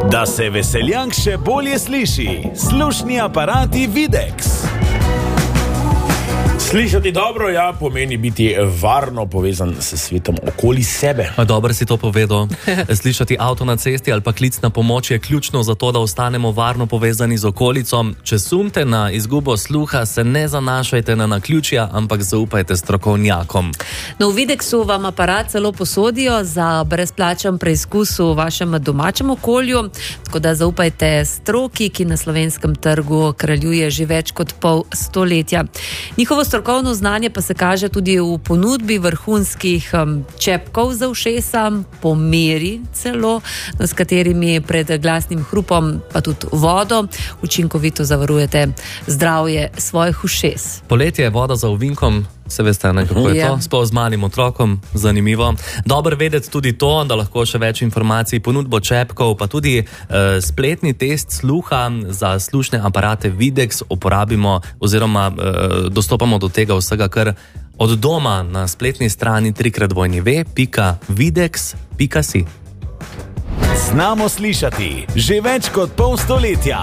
Da se veseljank še bolje sliši, slušni aparati Videx. Slišati dobro, ja, pomeni biti varno povezan s svetom okoli sebe. Dobro si to povedal. Slišati avto na cesti ali pa klic na pomoč je ključno za to, da ostanemo varno povezani z okolico. Če sumte na izgubo sluha, se ne zanašajte na naključja, ampak zaupajte strokovnjakom. No, v Videxu vam aparat celo posodijo za brezplačen preizkus v vašem domačem okolju, tako da zaupajte stroki, ki na slovenskem trgu kraljuje že več kot pol stoletja. Njihovo strokovno znanje pa se kaže tudi v ponudbi vrhunskih čepkov za ušesa, po meri celo, s katerimi pred glasnim hrupom, pa tudi vodo, učinkovito zavarujete zdravje svojih ušes. Poletje je voda za ovinkom, se veste, kako je to, sploh z malim otrokom, zanimivo. Dobro vedeti tudi to, da lahko še več informacij, ponudbo čepkov, pa tudi spletni test sluha za slušne aparate Videx uporabimo oziroma dostopamo do tega vsega kar od doma na spletni strani www.videx.si. Znamo slišati že več kot pol stoletja.